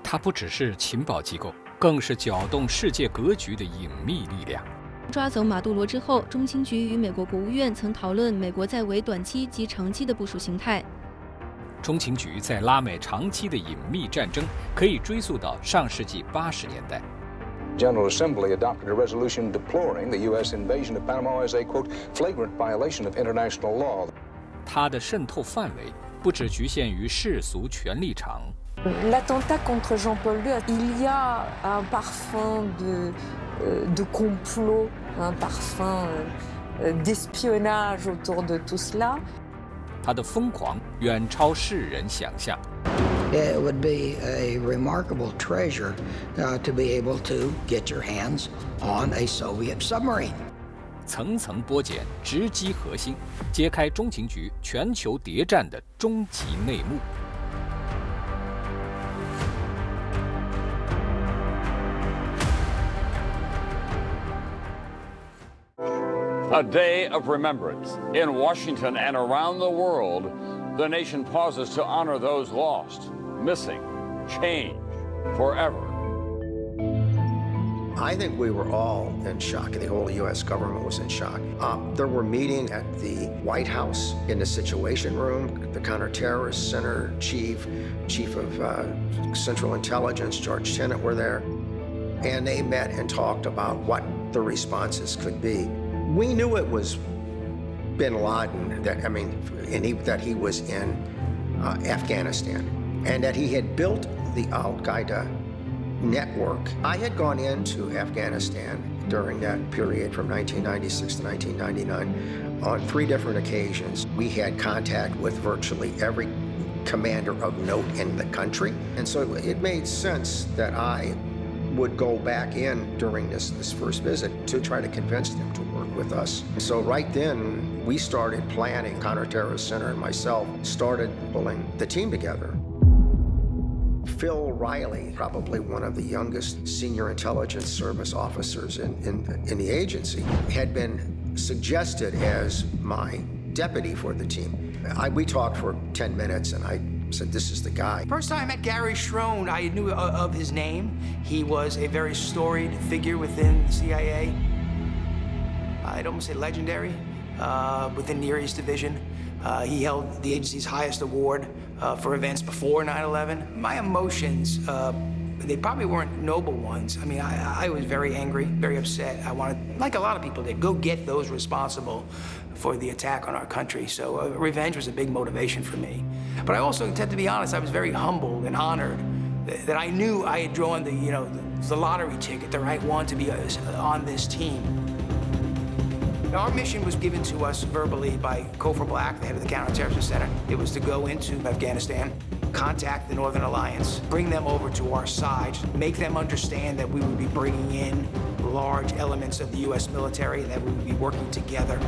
它不只是情报机构，更是搅动世界格局的隐秘力量。 抓走马杜罗之后，中情局与美国国务院曾讨论美国在为短期及长期的部署形态。 中情局在拉美长期的隐秘战争可以追溯到上世纪80年代。 General Assembly adopted a resolution deploring the U.S. invasion of Panama as a, quote, flagrant violation of international law. 它的渗透范围不只局限于世俗权力场。 L'attentat contre Jean-Paul II, il y a un parfum de complot, un parfum d'espionnage autour de tout cela. 它的疯狂远超世人想象。 It would be a remarkable treasure to be able to get your hands on a Soviet submarine. 层层剥茧，直击核心，揭开中情局全球谍战的终极内幕。 A day of remembrance. In Washington and around the world, the nation pauses to honor those lost, missing, changed forever. I think we were all in shock. The whole U.S. government was in shock. There were meetings at the White House, in the Situation Room. The Counterterrorist Center chief of Central Intelligence, George Tenet, were there. And they met and talked about what the responses could be. We knew it was bin Laden, that he was in Afghanistan, and that he had built the Al-Qaeda network. I had gone into Afghanistan during that period from 1996 to 1999 on 3 different occasions. We had contact with virtually every commander of note in the country, and so it made sense that I would go back in during this first visit to try to convince them to work with us. So right then, we started planning. Counterterrorist Center and myself started pulling the team together. Phil Riley, probably one of the youngest senior intelligence service officers in the agency, had been suggested as my deputy for the team. We talked for 10 minutes, and I said, this is the guy. First time I met Gary Schroen, I knew of his name. He was a very storied figure within the CIA. I'd almost say legendary within the Near East Division. He held the agency's highest award for events before 9/11. My emotions, they probably weren't noble ones. I mean, I was very angry, very upset. I wanted, like a lot of people did, go get those responsible for the attack on our country. So revenge was a big motivation for me. But I also, to be honest, I was very humbled and honored that I knew I had drawn the lottery ticket, the right one to be on this team. Our mission was given to us verbally by Cofer Black, the head of the Counterterrorism Center. It was to go into Afghanistan, contact the Northern Alliance, bring them over to our side, make them understand that we would be bringing in large elements of the U.S. military, that we would be working together.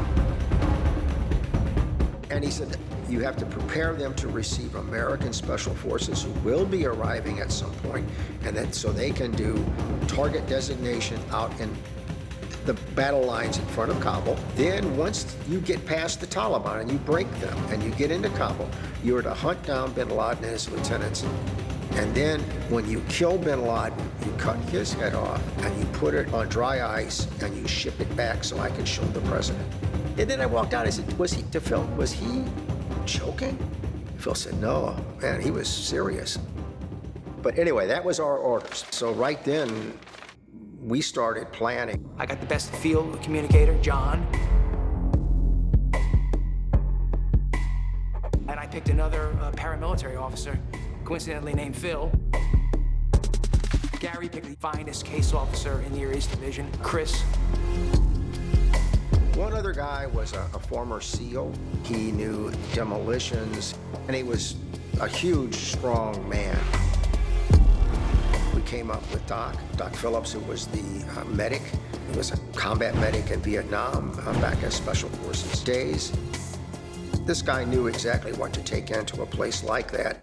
And he said, you have to prepare them to receive American Special Forces who will be arriving at some point, and that so they can do target designation out in the battle lines in front of Kabul. Then once you get past the Taliban and you break them and you get into Kabul, you are to hunt down bin Laden and his lieutenants. And then when you kill bin Laden, you cut his head off and you put it on dry ice and you ship it back so I can show the president. And then I walked out, I said, to Phil, was he joking? Phil said, no, man, he was serious. But anyway, that was our orders. So right then, we started planning. I got the best field communicator, John. And I picked another paramilitary officer, coincidentally named Phil. Gary picked the finest case officer in the Near East Division, Chris. One other guy was a former SEAL. He knew demolitions, and he was a huge, strong man. We came up with Doc Phillips, who was the medic. He was a combat medic in Vietnam back in Special Forces days. This guy knew exactly what to take into a place like that.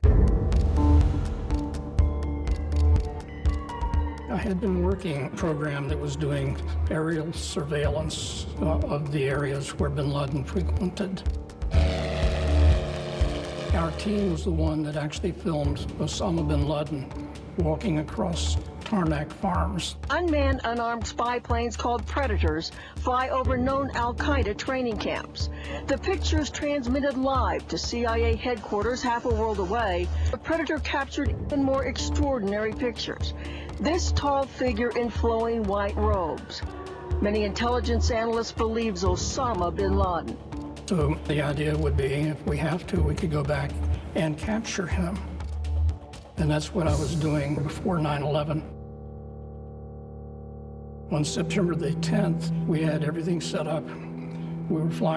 I had been working a program that was doing aerial surveillance of the areas where bin Laden frequented. Our team was the one that actually filmed Osama bin Laden walking across Tarmac Farms. Unmanned, unarmed spy planes called Predators fly over known al-Qaeda training camps. The pictures transmitted live to CIA headquarters half a world away. The Predator captured even more extraordinary pictures. This tall figure in flowing white robes. Many intelligence analysts believe Osama bin Laden. So the idea would be, if we have to, we could go back and capture him. And that's what I was doing before 9/11. On September the 10th, we had everything set up. We were flying